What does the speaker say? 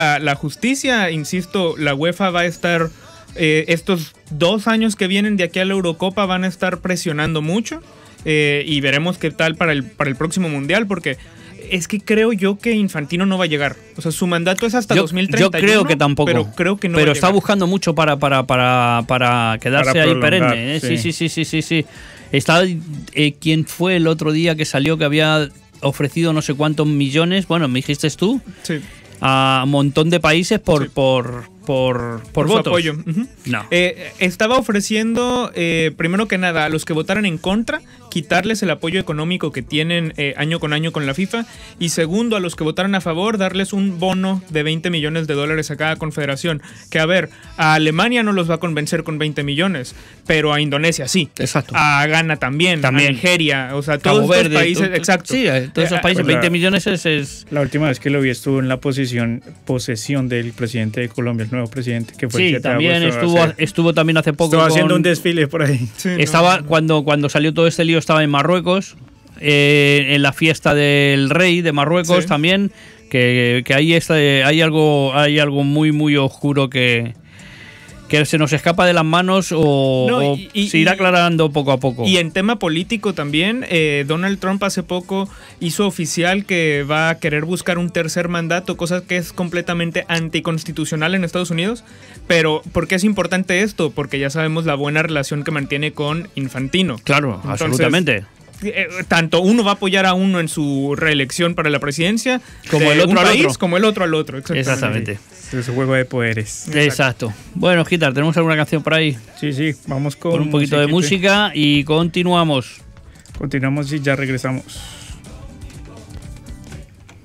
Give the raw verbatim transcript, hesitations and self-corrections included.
la, la justicia, insisto, la UEFA va a estar, eh, estos dos años que vienen de aquí a la Eurocopa van a estar presionando mucho, eh, y veremos qué tal para el, para el próximo Mundial, porque es que creo yo que Infantino no va a llegar. O sea, su mandato es hasta yo, dos mil treinta y uno. Yo creo que tampoco. Pero creo que no Pero va a está llegar. buscando mucho para, para, para, para quedarse Para ahí prolongar, perenne. ¿eh? Sí, sí. sí, sí, sí, sí, sí. Está, eh, ¿quién fue el otro día que salió que había ofrecido no sé cuántos millones? Bueno, me dijiste tú. Sí. A un montón de países por, Sí. por, por, por, Por su votos. apoyo. Ujú. No. Eh, estaba ofreciendo, eh, primero que nada, a los que votaran en contra, quitarles el apoyo económico que tienen eh, año con año con la FIFA. Y segundo, a los que votaran a favor, darles un bono de veinte millones de dólares a cada confederación. Que a ver, a Alemania no los va a convencer con veinte millones, pero a Indonesia sí. Exacto. A Ghana también, También. a Nigeria, o sea, Cabo todos estos Verde, países, tú- tú- exacto. Sí, eh, todos esos Eh, países, pues, veinte la- millones es, es... La última vez que lo vi estuvo en la posición, posesión del presidente de Colombia, el nuevo presidente, que fue el Sí, siete de también agosto, estuvo, hace- estuvo también hace poco Estaba haciendo con- un desfile por ahí. Sí, no, Estaba, no, no. cuando, cuando salió todo este lío, estaba en Marruecos, eh, en la fiesta del rey de Marruecos Sí. también, que, que ahí está, hay algo, hay algo muy, muy oscuro que, que se nos escapa de las manos o, No, o y- y- se irá y- aclarando poco a poco. Y en tema político también, eh, Donald Trump hace poco hizo oficial que va a querer buscar un tercer mandato, cosa que es completamente anticonstitucional en Estados Unidos. Pero, ¿por qué es importante esto? Porque ya sabemos la buena relación que mantiene con Infantino. Claro, Entonces, absolutamente. Eh, tanto uno va a apoyar a uno en su reelección para la presidencia, Como de el otro un al país, otro. como el otro al otro. Exactamente. Exactamente. Es un juego de poderes. Exacto. Bueno, Gitar, ¿tenemos alguna canción por ahí? Sí, sí, vamos con, Con un poquito de musiquita. música y continuamos. Continuamos y ya regresamos.